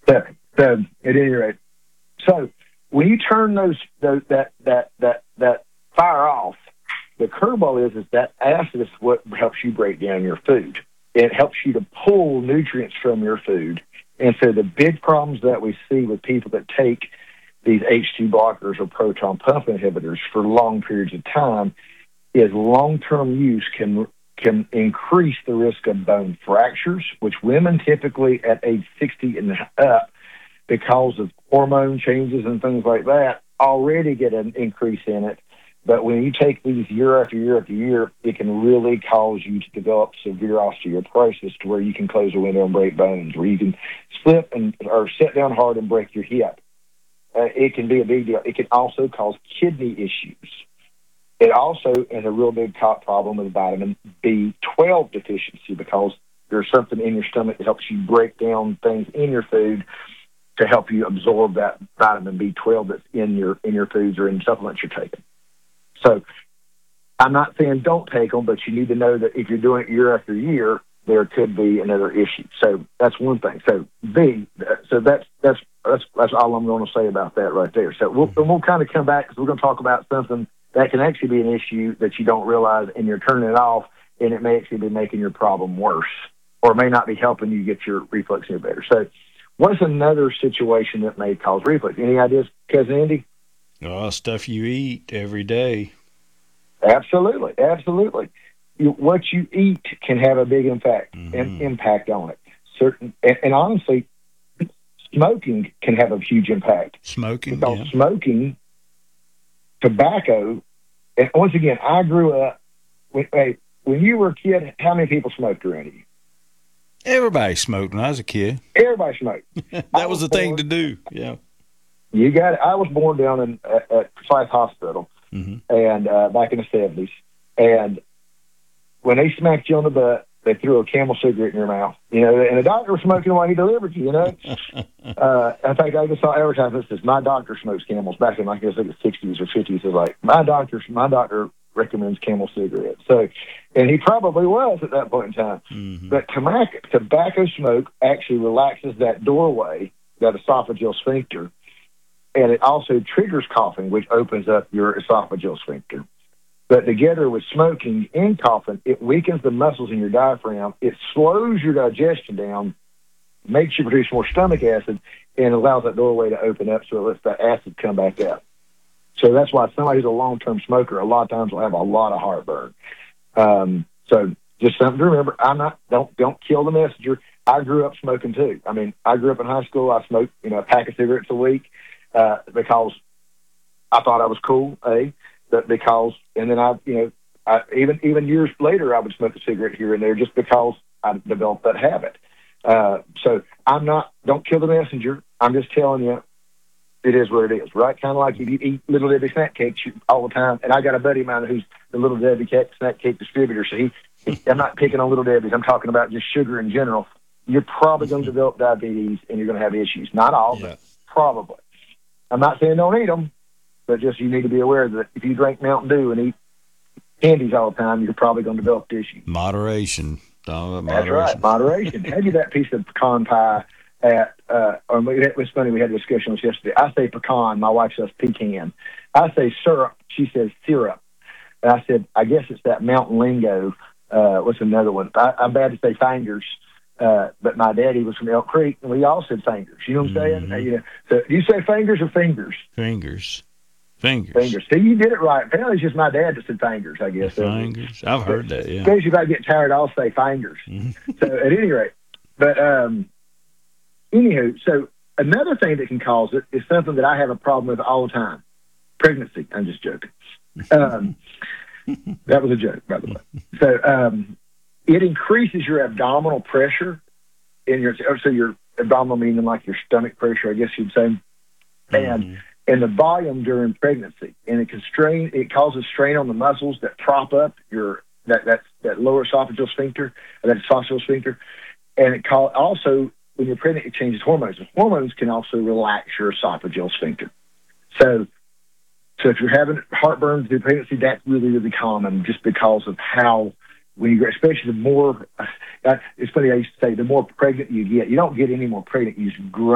So at any rate, so when you turn that fire off, the curveball is that acid is what helps you break down your food. It helps you to pull nutrients from your food. And so the big problems that we see with people that take these H2 blockers or proton pump inhibitors for long periods of time is long-term use can increase the risk of bone fractures, which women typically at age 60 and up, because of hormone changes and things like that, already get an increase in it. But when you take these year after year after year, it can really cause you to develop severe osteoporosis to where you can close a window and break bones, where you can slip or sit down hard and break your hip. It can be a big deal. It can also cause kidney issues. It also is a real big problem with vitamin B12 deficiency, because there's something in your stomach that helps you break down things in your food to help you absorb that vitamin B12 that's in your foods or in supplements you're taking. So I'm not saying don't take them, but you need to know that if you're doing it year after year, there could be another issue. So that's one thing. So that's all I'm going to say about that right there. So we'll kind of come back, because we're going to talk about something that can actually be an issue that you don't realize, and you're turning it off, and it may actually be making your problem worse, or it may not be helping you get your reflux any better. So what's another situation that may cause reflux? Any ideas, Cousin Andy? Oh, stuff you eat every day. Absolutely. What you eat can have a big impact on it. And honestly, smoking can have a huge impact. Smoking, tobacco, and once again, I grew up. When you were a kid, how many people smoked around you? Everybody smoked when I was a kid. Everybody smoked. That was the thing to do. Yeah. You got it. I was born down at Forsyth Hospital, and back in the 70s. And when they smacked you on the butt, they threw a Camel cigarette in your mouth. And the doctor was smoking while he delivered you. In fact, I even saw advertisements that says, "My doctor smokes Camels." Back in, like, I guess, like the 60s or 50s, it was like, my doctor recommends Camel cigarettes. So, and he probably was at that point in time. But tobacco smoke actually relaxes that doorway, that esophageal sphincter, and it also triggers coughing, which opens up your esophageal sphincter. But together with smoking and coughing, it weakens the muscles in your diaphragm. It slows your digestion down, makes you produce more stomach acid, and allows that doorway to open up, so it lets that acid come back out. So that's why somebody who's a long-term smoker a lot of times will have a lot of heartburn. So just something to remember. Don't kill the messenger. I grew up smoking too. I mean, I grew up in high school. I smoked, a pack of cigarettes a week because I thought I was cool, but because, and then I even years later, I would smoke a cigarette here and there just because I developed that habit. So don't kill the messenger. I'm just telling you, it is what it is, right? Kind of like if you eat Little Debbie snack cakes all the time. And I got a buddy of mine who's the Little Debbie snack cake distributor. So I'm not picking on Little Debbie's. I'm talking about just sugar in general. You're probably going to develop diabetes and you're going to have issues. Not all, but probably. I'm not saying don't eat them, but just you need to be aware that if you drink Mountain Dew and eat candies all the time, you're probably going to develop issues. Moderation. That's right, moderation. Had you that piece of pecan pie it was funny, we had a discussion on this yesterday. I say pecan, my wife says pecan. I say syrup, she says syrup. And I said, I guess it's that mountain lingo. What's another one? I'm bad to say fingers, but my daddy was from Elk Creek, and we all said fingers. You know what I'm saying? So do you say fingers or fingers? Fingers. See, you did it right. Apparently, it's just my dad that said fingers, I guess. Fingers. I've heard that, yeah. Especially if I get tired, I'll say fingers. So at any rate, but anywho, so another thing that can cause it is something that I have a problem with all the time. Pregnancy. I'm just joking. That was a joke, by the way. So it increases your abdominal pressure so your abdominal meaning like your stomach pressure, I guess you'd say, and the volume during pregnancy, and it causes strain on the muscles that prop up that lower esophageal sphincter, that esophageal sphincter, and it also when you're pregnant, it changes hormones. And hormones can also relax your esophageal sphincter. So if you're having heartburn through pregnancy, that's really, really common just because of how, especially the more, it's funny, I used to say, the more pregnant you get, you don't get any more pregnant, you just grow